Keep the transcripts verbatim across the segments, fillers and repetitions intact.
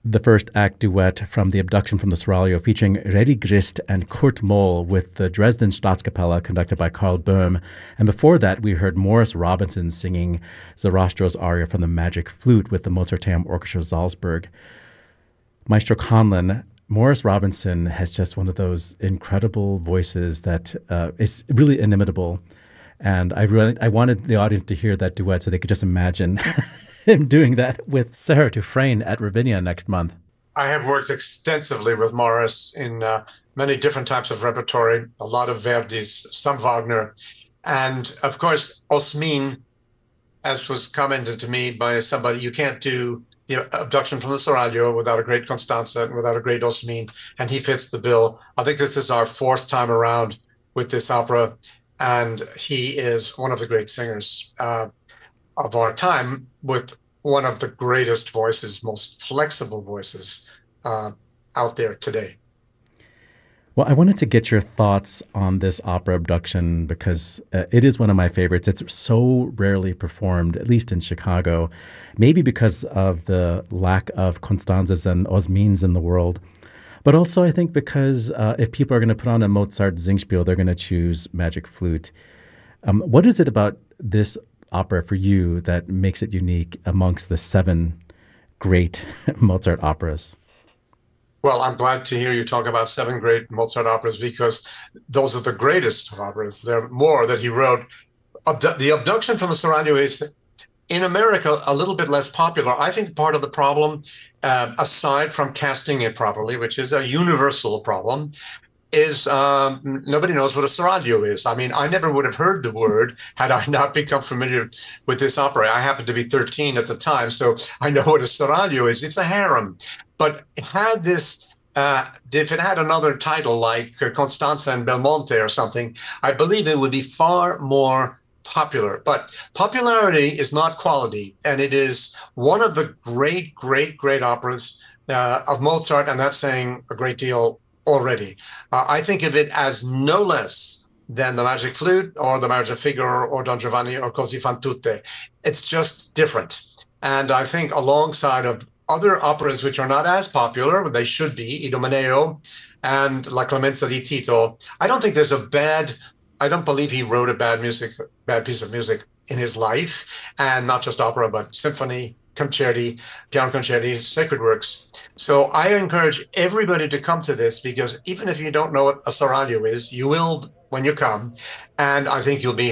the first act duet from The Abduction from the Seraglio, featuring Reddy Grist and Kurt Moll with the Dresden Staatskapelle conducted by Karl Böhm. And before that, we heard Morris Robinson singing Sarastro's aria from the Magic Flute with the Mozarteum Orchestra Salzburg. Maestro Conlon, Morris Robinson has just one of those incredible voices that uh, is really inimitable. And I really, I wanted the audience to hear that duet so they could just imagine him doing that with Sarah Dufresne at Ravinia next month. I have worked extensively with Morris in uh, many different types of repertory, a lot of Verdi's, some Wagner. And of course, Osmin, as was commented to me by somebody, you can't do The Abduction from the Seraglio without a great Constanza and without a great Osmin, and he fits the bill. I think this is our fourth time around with this opera, and he is one of the great singers uh, of our time, with one of the greatest voices, most flexible voices uh, out there today. Well, I wanted to get your thoughts on this opera, Abduction, because uh, it is one of my favorites. It's so rarely performed, at least in Chicago, maybe because of the lack of Constanzas and Osmins in the world. But also, I think because uh, if people are going to put on a Mozart Singspiel, they're going to choose Magic Flute. Um, what is it about this opera for you that makes it unique amongst the seven great Mozart operas? Well, I'm glad to hear you talk about seven great Mozart operas, because those are the greatest of operas. There are more that he wrote. Abdu- the Abduction from the Seraglio is, in America, a little bit less popular. I think part of the problem, uh, aside from casting it properly, which is a universal problem, is um, nobody knows what a seraglio is. I mean, I never would have heard the word had I not become familiar with this opera. I happened to be thirteen at the time, so I know what a seraglio is. It's a harem. But had this, uh, if it had another title like uh, Constanza and Belmonte or something, I believe it would be far more popular. But popularity is not quality, and it is one of the great, great, great operas uh, of Mozart, and that's saying a great deal already. Uh, I think of it as no less than the Magic Flute or the Marriage of Figaro or Don Giovanni or Così fan tutte. It's just different. And I think alongside of other operas which are not as popular, they should be, Idomeneo and La Clemenza di Tito, I don't think there's a bad, I don't believe he wrote a bad music, bad piece of music in his life, and not just opera, but symphony, concerti, piano concerti, sacred works. So I encourage everybody to come to this, because even if you don't know what a seraglio is, you will when you come. And I think you'll be,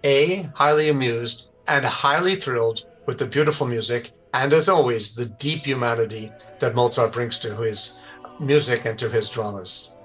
A, highly amused and highly thrilled with the beautiful music, and as always, the deep humanity that Mozart brings to his music and to his dramas.